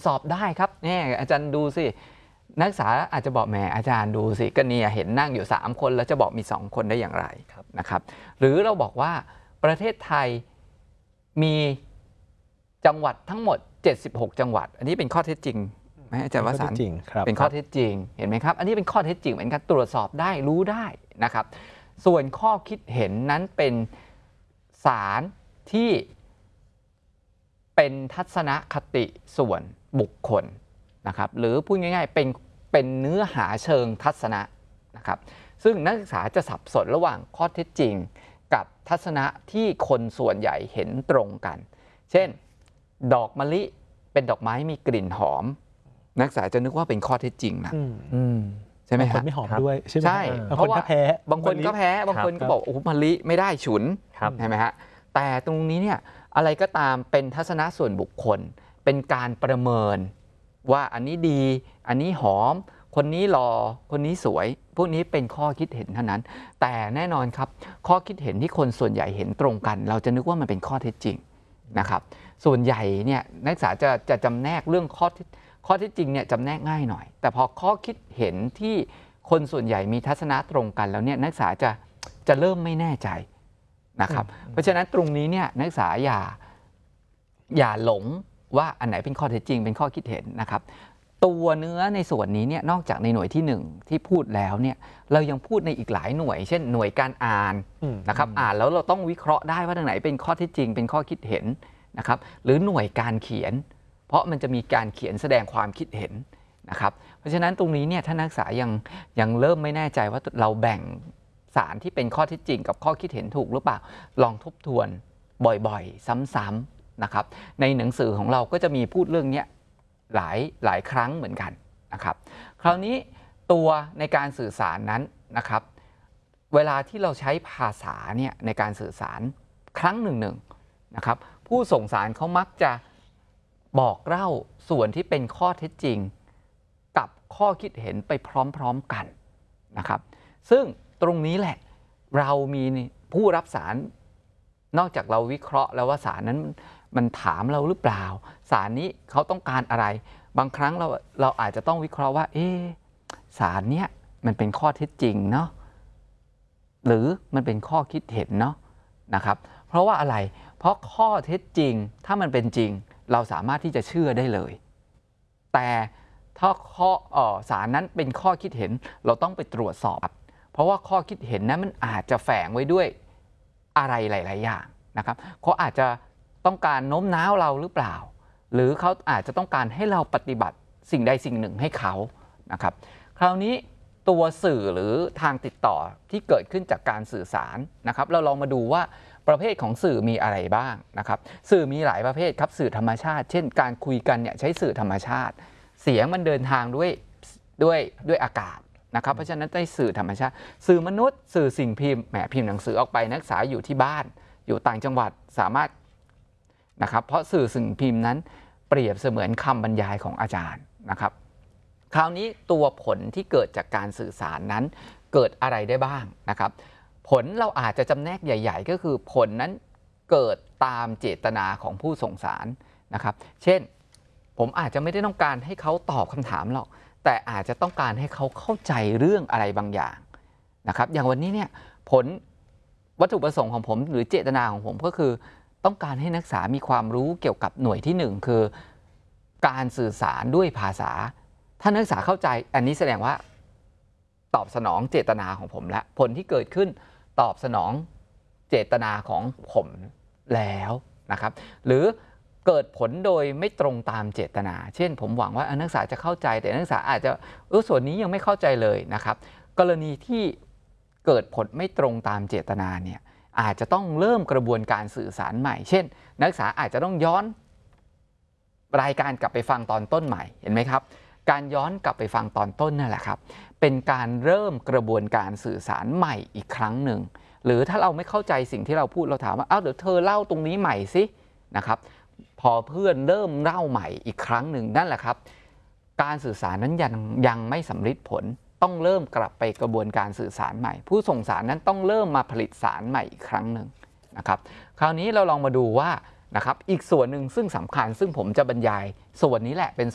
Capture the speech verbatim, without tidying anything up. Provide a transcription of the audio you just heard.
สอบได้ครับเนี่ยอาจารย์ดูสินักศึกษาอาจจะบอกแหมอาจารย์ดูสิก็เนี่ยเห็นนั่งอยู่สามคนแล้วจะบอกมีสองคนได้อย่างไรนะครับหรือเราบอกว่าประเทศไทยมีจังหวัดทั้งหมดเจ็ดสิบหกจังหวัดอันนี้เป็นข้อเท็จจริงไหมอาจารย์วสันต์เป็นข้อเท็จจริงเห็นไหมครับอันนี้เป็นข้อเท็จจริงเหมือนกันตรวจสอบได้รู้ได้นะครับส่วนข้อคิดเห็นนั้นเป็นสารที่เป็นทัศนคติส่วนบุคคลนะครับหรือพูดง่ายๆเป็นเป็นเนื้อหาเชิงทัศนะนะครับซึ่งนักศึกษาจะสับสนระหว่างข้อเท็จจริงกับทัศนะที่คนส่วนใหญ่เห็นตรงกันเช่นดอกมะลิเป็นดอกไม้มีกลิ่นหอมนักศึกษาจะนึกว่าเป็นข้อเท็จจริงนะใช่ไหมครับบางคนไม่หอมด้วยใช่ไหมใช่เพราะว่าบางคนก็แพ้บางคนก็บอกโอ้มะลิไม่ได้ฉุนใช่ไหมฮะแต่ตรงนี้เนี่ยอะไรก็ตามเป็นทัศนะส่วนบุคคลเป็นการประเมินว่าอันนี้ดีอันนี้หอมคนนี้หล่อคนนี้สวยพวกนี้เป็นข้อคิดเห็นเท่านั้นแต่แน่นอนครับข้อคิดเห็นที่คนส่วนใหญ่เห็นตรงกันเราจะนึกว่ามันเป็นข้อเท็จจริงนะครับส่วนใหญ่เนี่ยนักศึกษาจะจะจำแนกเรื่องข้อข้อเท็จจริงเนี่ยจำแนกง่ายหน่อยแต่พอข้อคิดเห็นที่คนส่วนใหญ่มีทัศนะตรงกันแล้วเนี่ยนักศึกษาจะจะเริ่มไม่แน่ใจนะครับเพราะฉะนั้นตรงนี้เนี่ยนักศึกษาอย่าอย่าหลงว่าอันไหนเป็นข้อเท็จจริงเป็นข้อคิดเห็นนะครับตัวเนื้อในส่วนนี้เนี่ยนอกจากในหน่วยที่หนึ่งที่พูดแล้วเนี่ยเรายังพูดในอีกหลายหน่วยเช่นหน่วยการอ่านนะครับอ่านแล้วเราต้องวิเคราะห์ได้ว่าตรงไหนเป็นข้อเท็จจริงเป็นข้อคิดเห็นนะครับหรือหน่วยการเขียนเพราะมันจะมีการเขียนแสดงความคิดเห็นนะครับเพราะฉะนั้นตรงนี้เนี่ยถ้านักศึกษายังยังเริ่มไม่แน่ใจว่าเราแบ่งสารที่เป็นข้อเท็จจริงกับข้อคิดเห็นถูกหรือเปล่าลองทบทวนบ่อยๆซ้ำๆนะครับในหนังสือของเราก็จะมีพูดเรื่องนี้หลายหลายครั้งเหมือนกันนะครับคราวนี้ตัวในการสื่อสารนั้นนะครับเวลาที่เราใช้ภาษาเนี่ยในการสื่อสารครั้งหนึ่งหนึ่งนะครับผู้ส่งสารเขามักจะบอกเล่าส่วนที่เป็นข้อเท็จจริงกับข้อคิดเห็นไปพร้อมๆกันนะครับซึ่งตรงนี้แหละเรามีผู้รับสารนอกจากเราวิเคราะห์แล้วว่าสารนั้นมันถามเราหรือเปล่าสารนี้เขาต้องการอะไรบางครั้งเราเราอาจจะต้องวิเคราะห์ว่าเอ๊ะสารเนี้ยมันเป็นข้อเท็จจริงเนาะหรือมันเป็นข้อคิดเห็นเนาะนะครับเพราะว่าอะไรเพราะข้อเท็จจริงถ้ามันเป็นจริงเราสามารถที่จะเชื่อได้เลยแต่ถ้าข้อเอ่อสารนั้นเป็นข้อคิดเห็นเราต้องไปตรวจสอบเพราะว่าข้อคิดเห็นนั้นมันอาจจะแฝงไว้ด้วยอะไรหลายๆอย่างนะครับเขาอาจจะต้องการโน้มน้าวเราหรือเปล่าหรือเขาอาจจะต้องการให้เราปฏิบัติสิ่งใดสิ่งหนึ่งให้เขานะครับคราวนี้ตัวสื่อหรือทางติดต่อที่เกิดขึ้นจากการสื่อสารนะครับเราลองมาดูว่าประเภทของสื่อมีอะไรบ้างนะครับสื่อมีหลายประเภทครับสื่อธรรมชาติเช่นการคุยกันเนี่ยใช้สื่อธรรมชาติเสียงมันเดินทางด้วยด้วยด้วยอากาศนะครับเพราะฉะนั้นได้สื่อธรรมชาติสื่อมนุษย์สื่อสิ่งพิมพ์แหมพิมพ์หนังสือออกไปนักศึกษาอยู่ที่บ้านอยู่ต่างจังหวัดสามารถนะครับเพราะสื่อสิ่งพิมพ์นั้นเปรียบเสมือนคำบรรยายของอาจารย์นะครับคราวนี้ตัวผลที่เกิดจากการสื่อสารนั้นเกิดอะไรได้บ้างนะครับผลเราอาจจะจำแนกใหญ่ๆก็คือผลนั้นเกิดตามเจตนาของผู้ส่งสารนะครับเช่นผมอาจจะไม่ได้ต้องการให้เขาตอบคำถามหรอกแต่อาจจะต้องการให้เขาเข้าใจเรื่องอะไรบางอย่างนะครับอย่างวันนี้เนี่ยผลวัตถุประสงค์ของผมหรือเจตนาของผมก็คือต้องการให้นักศึกษามีความรู้เกี่ยวกับหน่วยที่หนึ่งคือการสื่อสารด้วยภาษาถ้านักศึกษาเข้าใจอันนี้แสดงว่าตอบสนองเจตนาของผมและผลที่เกิดขึ้นตอบสนองเจตนาของผมแล้วนะครับหรือเกิดผลโดยไม่ตรงตามเจตนาเช่นผมหวังว่านักศึกษาจะเข้าใจแต่นักศึกษาอาจจะเออส่วนนี้ยังไม่เข้าใจเลยนะครับกรณีที่เกิดผลไม่ตรงตามเจตนาเนี่ยอาจจะต้องเริ่มกระบวนการสื่อสารใหม่เช่นนักศึกษาอาจจะต้องย้อนรายการกลับไปฟังตอนต้นใหม่เห็นไหมครับการย้อนกลับไปฟังตอนต้นนั่นแหละครับเป็นการเริ่มกระบวนการสื่อสารใหม่อีกครั้งหนึ่งหรือถ้าเราไม่เข้าใจสิ่งที่เราพูดเราถามว่าอ้าวเดี๋ยวเธอเล่าตรงนี้ใหม่สินะครับพอเพื่อนเริ่มเล่าใหม่อีกครั้งหนึ่งนั่นแหละครับการสื่อสารนั้นยังยังไม่สำฤทธิ์ผลต้องเริ่มกลับไปกระบวนการสื่อสารใหม่ผู้ส่งสารนั้นต้องเริ่มมาผลิตสารใหม่อีกครั้งหนึ่งนะครับคราวนี้เราลองมาดูว่านะครับอีกส่วนหนึ่งซึ่งสำคัญซึ่งผมจะบรรยายส่วนนี้แหละเป็น